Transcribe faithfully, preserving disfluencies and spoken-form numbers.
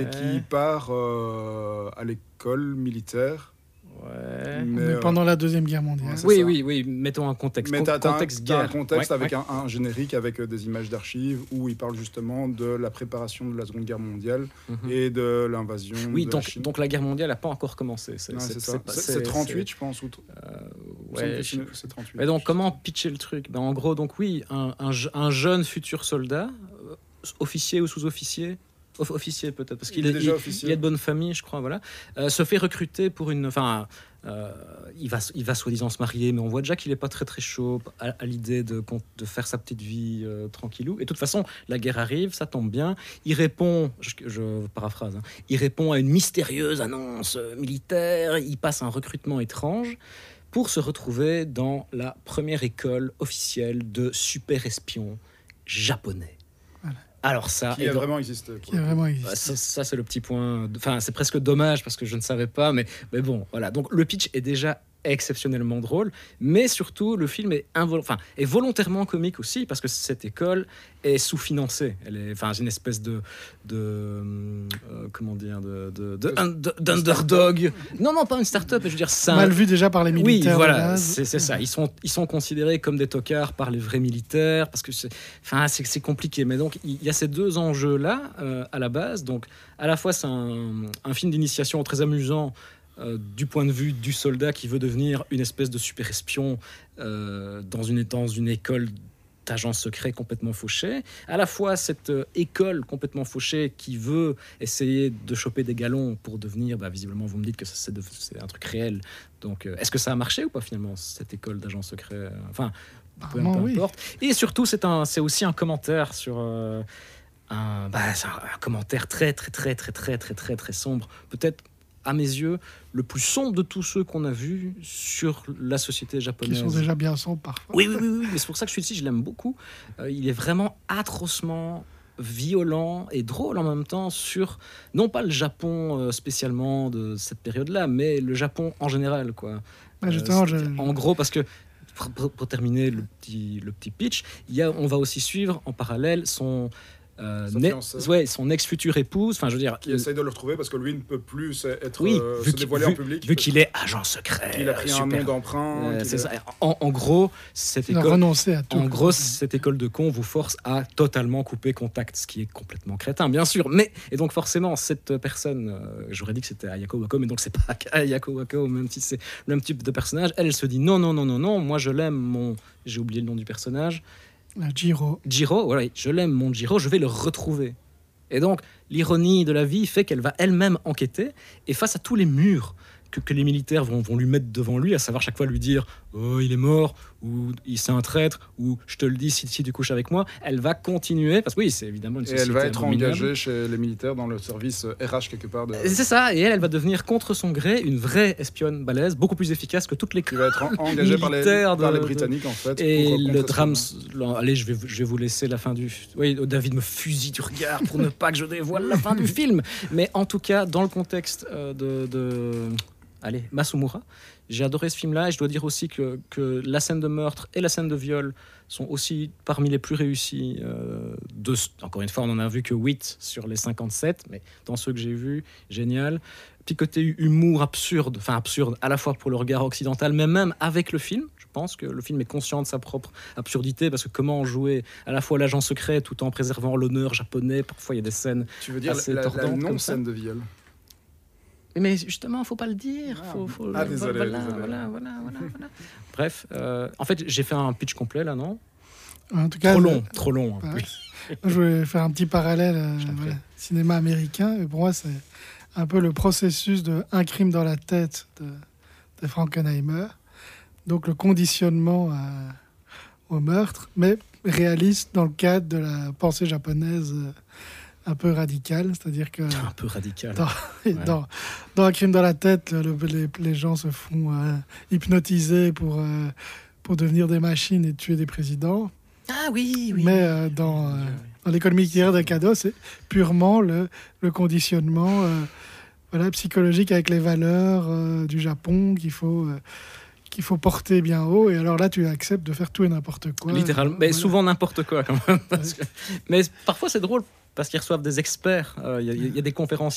et qui part euh, à l'école militaire. Ouais. Mais, mais pendant euh... la Deuxième Guerre mondiale. Ouais, oui, oui, oui, mettons un contexte. Mais t'as, Con- t'as contexte un, guerre. T'as un contexte ouais, avec ouais. Un, un générique avec euh, des images d'archives où il parle justement de la préparation de la Seconde Guerre mondiale mm-hmm. et de l'invasion oui, de donc, la Chine. donc la guerre mondiale n'a pas encore commencé. C'est, non, c'est, c'est, ça. c'est, c'est, c'est trente-huit, c'est... je pense. Ou t- euh, ouais, je... c'est trente-huit. Mais donc, comment pitcher le truc ? Ben, en gros, donc oui, un, un, un jeune futur soldat, euh, officier ou sous-officier, officier peut-être, parce qu'il il est, est, déjà il, officier. il est de bonne famille, je crois, voilà, euh, se fait recruter pour une... Enfin, euh, il, va, il va soi-disant se marier, mais on voit déjà qu'il n'est pas très très chaud à, à l'idée de, de faire sa petite vie euh, tranquillou. Et de toute façon, la guerre arrive, ça tombe bien. Il répond, je, je paraphrase, hein, il répond à une mystérieuse annonce militaire, il passe un recrutement étrange pour se retrouver dans la première école officielle de super espions japonais. Voilà. Alors ça, qui a vraiment existé. Qui a vraiment existé. Ça, ça, c'est le petit point. Enfin, c'est presque dommage parce que je ne savais pas, mais, mais bon, voilà. Donc le pitch est déjà exceptionnellement drôle, mais surtout le film est, invol- enfin, est volontairement comique aussi parce que cette école est sous-financée. Elle est, enfin, j'ai une espèce de, de euh, comment dire, de, de, de, de, de d'underdog. Non, non, pas une start-up. Je veux dire, ça. Mal vu déjà par les militaires. Oui, voilà, c'est, c'est ça. Ils sont, ils sont considérés comme des tocards par les vrais militaires parce que c'est, enfin, c'est, c'est compliqué. Mais donc, il y a ces deux enjeux-là euh, à la base. Donc, à la fois, c'est un, un film d'initiation très amusant. Euh, du point de vue du soldat qui veut devenir une espèce de super espion euh, dans, une, dans une école d'agents secrets complètement fauchés, à la fois cette euh, école complètement fauchée qui veut essayer de choper des galons pour devenir, bah, visiblement vous me dites que ça, c'est, de, c'est un truc réel, donc euh, est-ce que ça a marché ou pas finalement cette école d'agents secrets, enfin peu, peu importe, oui. Et surtout c'est, un, c'est aussi un commentaire sur... Euh, un, bah, c'est un, un commentaire très très très très très très très très sombre, peut-être à mes yeux, le plus sombre de tous ceux qu'on a vus sur la société japonaise. Qui sont déjà bien sombres parfois. Oui, oui, oui, oui, mais c'est pour ça que celui-ci, je l'aime beaucoup. Euh, il est vraiment atrocement violent et drôle en même temps sur, non pas le Japon euh, spécialement de cette période-là, mais le Japon en général, quoi. Bah, justement, euh, je... En gros, parce que, pour, pour, pour terminer le petit, le petit pitch, il y a, on va aussi suivre en parallèle son... Euh, ne- ouais, son ex-future épouse, enfin je veux dire, qui essaye de le retrouver parce que lui ne peut plus être oui, euh, vu se dévoiler vu, en public, vu qu'il est agent secret, qu'il a pris super. un nom d'emprunt. Euh, c'est est... ça. En, en gros, cette il école, a renoncé à tout. En gros, cette école de cons vous force à totalement couper contact, ce qui est complètement crétin, bien sûr. Mais et donc forcément, cette personne, euh, j'aurais dit que c'était Ayako Wako, mais donc c'est pas Ayako Wako, même si c'est le même type de personnage. Elle, elle se dit non, non, non, non, non. Moi, je l'aime. Mon, j'ai oublié le nom du personnage. Jiro. Jiro, voilà, je l'aime, mon Jiro. Je vais le retrouver. Et donc, l'ironie de la vie fait qu'elle va elle-même enquêter, et face à tous les murs que, que les militaires vont, vont lui mettre devant lui, à savoir chaque fois lui dire « Oh, il est mort » ou « C'est un traître » ou « Je te le dis si, si tu couches avec moi », elle va continuer, parce que oui, c'est évidemment une société. Et elle va être abominable. engagée chez les militaires dans le service R H quelque part. De... C'est ça, et elle, elle va devenir contre son gré une vraie espionne balèze, beaucoup plus efficace que toutes les qui va être en, engagée par les, de, par les Britanniques en fait. Et pour le drame, son... allez, je vais, je vais vous laisser la fin du... Oui, David me fusille du regard pour ne pas que je dévoile la fin du film. Mais en tout cas, dans le contexte euh, de... de... Allez, Masumura. J'ai adoré ce film-là et je dois dire aussi que, que la scène de meurtre et la scène de viol sont aussi parmi les plus réussies. Euh, de, encore une fois, on n'en a vu que huit sur les cinquante-sept, mais dans ceux que j'ai vus, génial. Petit côté humour absurde, enfin absurde à la fois pour le regard occidental, mais même avec le film. Je pense que le film est conscient de sa propre absurdité parce que comment jouer à la fois l'agent secret tout en préservant l'honneur japonais. Parfois, il y a des scènes tu veux dire assez la, tordantes la non comme ça. Scène de viol. Mais justement, faut pas le dire. Faut, faut, ah, désolé, voilà, désolé. Voilà, voilà, voilà, voilà. Bref, euh, en fait, j'ai fait un pitch complet là, non ? En tout cas, trop long, je... trop long. Hein, oui. Je voulais faire un petit parallèle euh, voilà, cinéma américain. Et pour moi, c'est un peu le processus de Un crime dans la tête de, de Frankenheimer. Donc le conditionnement à, au meurtre, mais réaliste dans le cadre de la pensée japonaise. Euh, un peu radical, c'est-à-dire que... Un peu radical. Dans, ouais. dans, dans Un crime dans la tête, le, les, les gens se font euh, hypnotiser pour, euh, pour devenir des machines et tuer des présidents. Ah oui, oui. Mais euh, dans, euh, dans l'école militaire de Kado, c'est purement le, le conditionnement euh, voilà, psychologique avec les valeurs euh, du Japon qu'il faut... Euh, qu'il faut porter bien haut, et alors là tu acceptes de faire tout et n'importe quoi. Littéralement, mais voilà. Souvent n'importe quoi quand même. Parce que... Mais parfois c'est drôle, parce qu'ils reçoivent des experts, il euh, y, y a des conférenciers